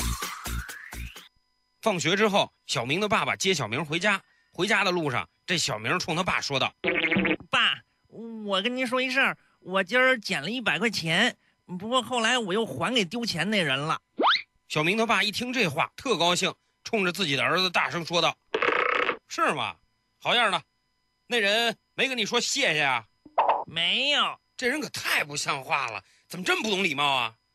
放学之后，小明的爸爸接小明回家。回家的路上，这小明冲他爸说道：“ 爸，我跟您说一事儿，我今儿捡了100块钱，不过后来我又还给丢钱那人了。” 小明他爸一听这话，特高兴，冲着自己的儿子大声说道：“是吗？好样的！那人没跟你说谢谢啊？”“ 没有。”“ 这人可太不像话了，怎么这么不懂礼貌啊？”